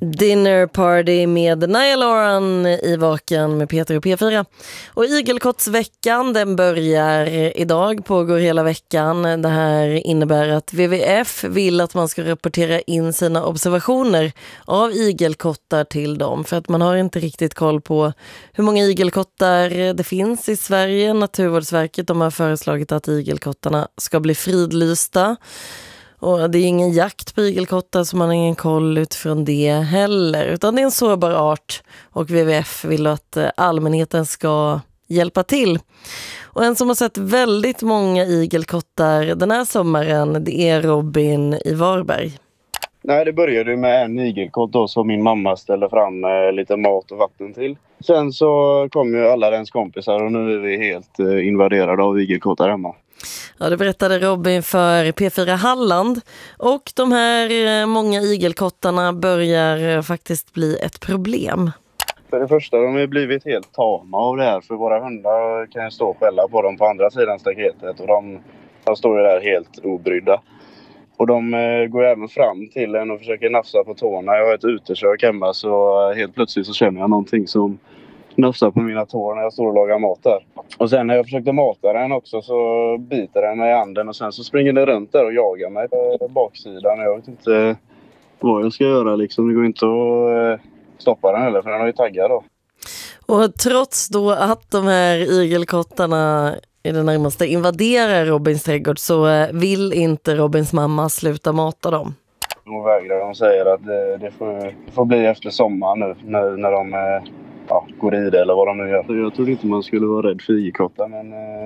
Dinner Party med Niall Horan i Vaken med Peter och P4. Och igelkottsveckan, den börjar idag, pågår hela veckan. Det här innebär att WWF vill att man ska rapportera in sina observationer av igelkottar till dem. För att man har inte riktigt koll på hur många igelkottar det finns i Sverige. Naturvårdsverket, de har föreslagit att igelkottarna ska bli fridlysta. Och det är ingen jakt på igelkottar, så man har ingen koll utifrån det heller. Utan det är en sårbar art och WWF vill att allmänheten ska hjälpa till. Och en som har sett väldigt många igelkottar den här sommaren, det är Robin i Varberg. Nej, det började med en igelkott då som min mamma ställde fram lite mat och vatten till. Sen så kom ju alla ens kompisar och nu är vi helt invaderade av igelkottar hemma. Ja, det berättade Robin för P4 Halland. Och de här många igelkottarna börjar faktiskt bli ett problem. För det första, de har blivit helt tama av det här. För våra hundar kan stå och skälla på dem på andra sidan staketet. Och de står ju där helt obrydda. Och de går även fram till en och försöker nafsa på tårna. Jag har ett utekök hemma, så helt plötsligt så känner jag någonting som nafsar på mina tår när jag står och lagar mat där. Och sen när jag försökte mata den också så biter den mig i handen. Och sen så springer den runt där och jagar mig på baksidan. Jag vet inte vad jag ska göra liksom. Det går inte att stoppa den heller, för den har ju taggar då. Och trots då att de här igelkottarna i det närmaste invaderar Robins trädgård, så vill inte Robins mamma sluta mata dem. Hon vägrar. De säger att det får bli efter sommaren nu när de går i det eller vad de nu gör. Jag trodde inte man skulle vara rädd för igelkottar, men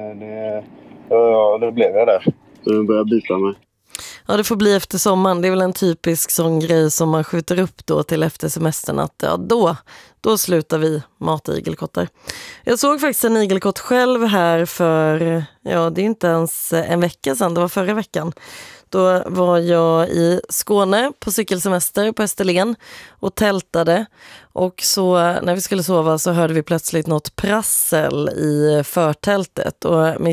det blev jag där. Så den börjar bita mig. Ja, det får bli efter sommaren. Det är väl en typisk sån grej som man skjuter upp då till efter semestern, att då slutar vi mata igelkottar. Jag såg faktiskt en igelkott själv här för, det är inte ens en vecka sedan, det var förra veckan. Då var jag i Skåne på cykelsemester på Österlen och tältade. Och så när vi skulle sova så hörde vi plötsligt något prassel i förtältet. Och min